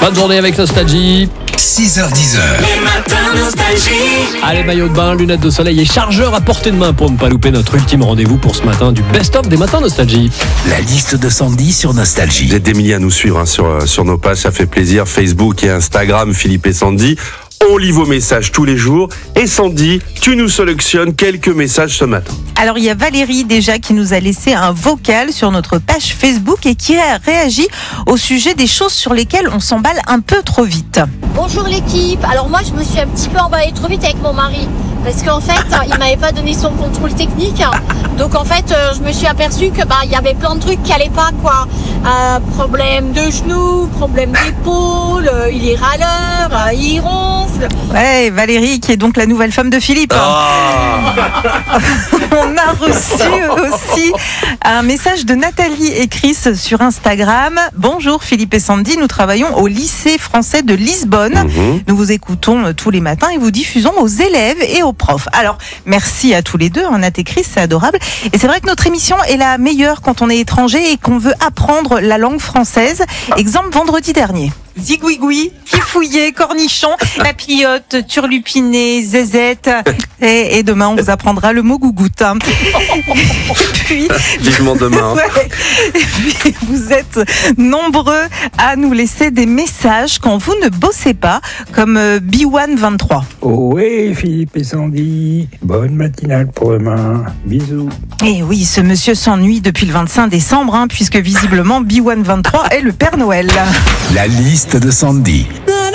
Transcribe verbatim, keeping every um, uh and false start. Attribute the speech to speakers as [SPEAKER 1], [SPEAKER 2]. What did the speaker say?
[SPEAKER 1] Bonne journée avec Nostalgie.
[SPEAKER 2] six heures dix.
[SPEAKER 3] Les matins Nostalgie.
[SPEAKER 1] Allez, maillot de bain, lunettes de soleil et chargeur à portée de main pour ne pas louper notre ultime rendez-vous pour ce matin du best-of des matins Nostalgie.
[SPEAKER 2] La liste de Sandy sur Nostalgie.
[SPEAKER 4] Vous êtes des milliers à nous suivre hein, sur, euh, sur nos pages, ça fait plaisir. Facebook et Instagram, Philippe et Sandy. On lit vos messages tous les jours. Et Sandy, tu nous sélectionnes quelques messages ce matin.
[SPEAKER 5] Alors il y a Valérie déjà qui nous a laissé un vocal sur notre page Facebook et qui a réagi au sujet des choses sur lesquelles on s'emballe un peu trop vite.
[SPEAKER 6] Bonjour l'équipe, alors moi je me suis un petit peu emballée trop vite avec mon mari parce qu'en fait il m'avait pas donné son contrôle technique, donc en fait je me suis aperçue que bah il y avait plein de trucs qui allaient pas quoi, euh, problème de genoux, problème d'épaule, euh, il est râleur, euh, il ronfle.
[SPEAKER 5] Ouais, Valérie qui est donc la nouvelle femme de Philippe. On a reçu aussi un message de Nathalie et Chris sur Instagram. Bonjour Philippe et Sandy, nous travaillons au lycée français de Lisbonne. Mmh. Nous vous écoutons tous les matins et vous diffusons aux élèves et aux profs. Alors, merci à tous les deux, hein, Nat et Chris, c'est adorable. Et c'est vrai que notre émission est la meilleure quand on est étranger et qu'on veut apprendre la langue française. Exemple, vendredi dernier. Zigouigoui, fifouillé, cornichon, papillote, turlupiné, zézette. Et, et demain, on vous apprendra le mot gougoute. Hein. Et puis,
[SPEAKER 4] vivement demain.
[SPEAKER 5] Ouais, et puis, vous êtes nombreux à nous laisser des messages quand vous ne bossez pas, comme B un vingt-trois.
[SPEAKER 7] Oh oui, Philippe et Sandy, bonne matinale pour demain. Bisous.
[SPEAKER 5] Et oui, ce monsieur s'ennuie depuis le vingt-cinq décembre, hein, puisque visiblement B un vingt-trois est le Père Noël.
[SPEAKER 2] La liste de Sandy.